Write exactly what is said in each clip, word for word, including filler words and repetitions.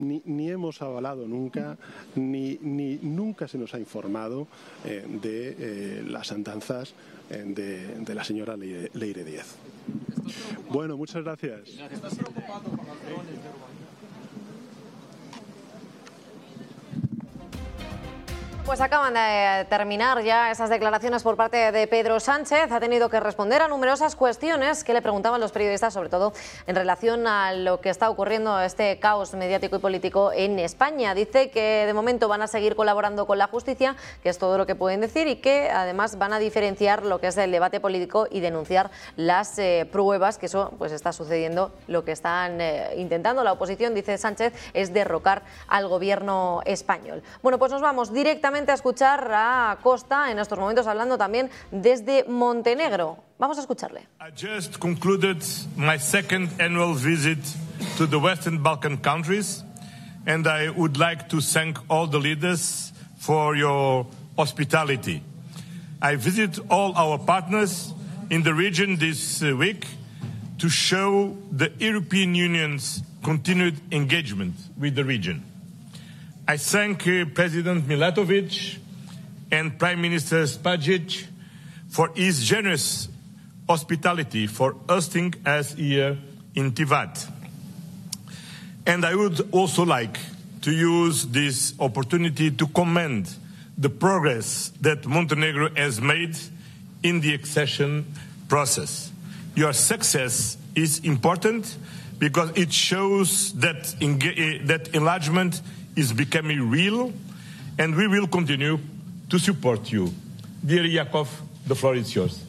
Ni, ni hemos avalado nunca, ni, ni nunca se nos ha informado eh, de eh, las andanzas eh, de, de la señora Leire, Leire Díez. Bueno, muchas gracias. ¿Estás preocupado con los drones de Ruanda? Pues acaban de terminar ya esas declaraciones por parte de Pedro Sánchez. Ha tenido que responder a numerosas cuestiones que le preguntaban los periodistas, sobre todo en relación a lo que está ocurriendo, este caos mediático y político en España. Dice que de momento van a seguir colaborando con la justicia, que es todo lo que pueden decir, y que además van a diferenciar lo que es el debate político y denunciar las eh, pruebas, que eso pues está sucediendo. Lo que están eh, intentando la oposición, dice Sánchez, es derrocar al gobierno español. Bueno, pues nos vamos directamente a escuchar a Costa en estos momentos, hablando también desde Montenegro. Vamos a escucharle. I just concluded my second annual visit to the Western Balkan countries, and I would like to thank all the leaders for your hospitality. I visit all our partners in the region this week to show the European Union's continued engagement with the region. I thank uh, President Milatovic and Prime Minister Spajic for his generous hospitality for hosting us here in Tivat. And I would also like to use this opportunity to commend the progress that Montenegro has made in the accession process. Your success is important because it shows that, enga- that enlargement is becoming real, and we will continue to support you. Dear Yakov, the floor is yours.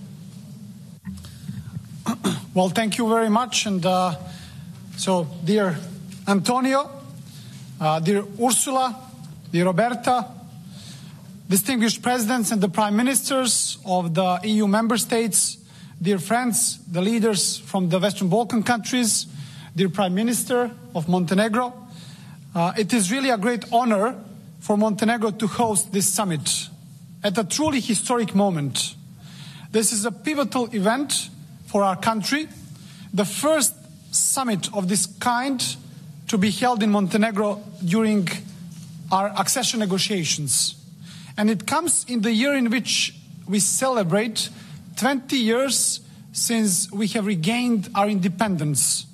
Well, thank you very much. And uh, so, dear Antonio, uh, dear Ursula, dear Roberta, distinguished presidents and the prime ministers of the E U member states, dear friends, the leaders from the Western Balkan countries, dear Prime Minister of Montenegro, Uh, it is really a great honor for Montenegro to host this summit at a truly historic moment. This is a pivotal event for our country, the first summit of this kind to be held in Montenegro during our accession negotiations. And it comes in the year in which we celebrate twenty years since we have regained our independence.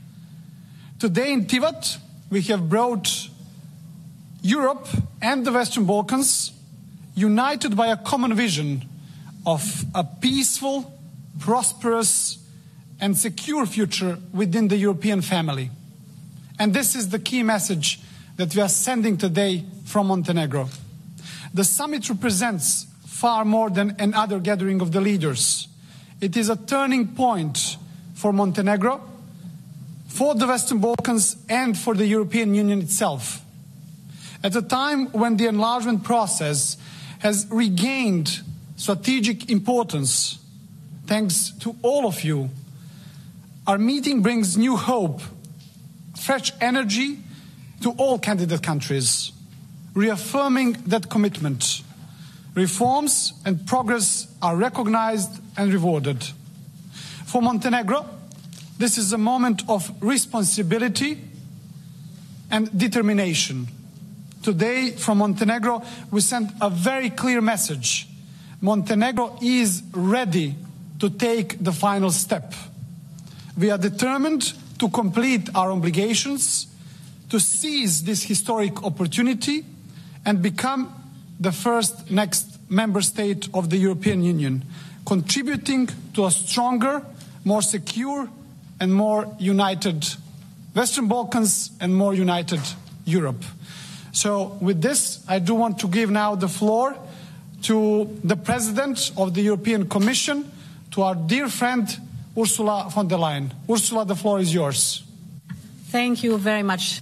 Today in Tivat, we have brought Europe and the Western Balkans united by a common vision of a peaceful, prosperous, and secure future within the European family. And this is the key message that we are sending today from Montenegro. The summit represents far more than another gathering of the leaders. It is a turning point for Montenegro, for the Western Balkans, and for the European Union itself. At a time when the enlargement process has regained strategic importance, thanks to all of you, our meeting brings new hope, fresh energy to all candidate countries, reaffirming that commitment. Reforms and progress are recognized and rewarded. For Montenegro, this is a moment of responsibility and determination. Today, from Montenegro, we send a very clear message. Montenegro is ready to take the final step. We are determined to complete our obligations, to seize this historic opportunity, and become the first next member state of the European Union, contributing to a stronger, more secure, and more united Western Balkans and more united Europe. So with this, I do want to give now the floor to the President of the European Commission, to our dear friend Ursula von der Leyen. Ursula, the floor is yours. Thank you very much.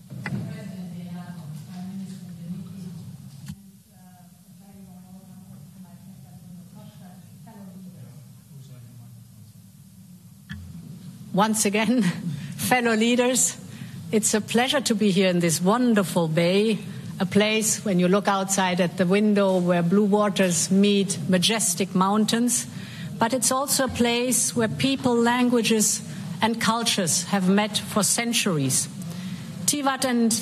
Once again, fellow leaders, it's a pleasure to be here in this wonderful bay, a place when you look outside at the window where blue waters meet majestic mountains, but it's also a place where people, languages and cultures have met for centuries. Tivat and